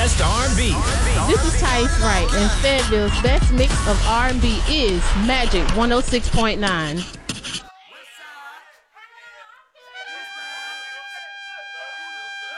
best R&B. This is Tice Wright, and Fayetteville's best mix of R&B is Magic 106.9.